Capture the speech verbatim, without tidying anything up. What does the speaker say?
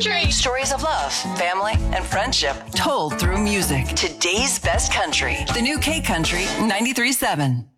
Country. Stories of love, family, and friendship told through music. Today's best country. The new K Country ninety-three point seven.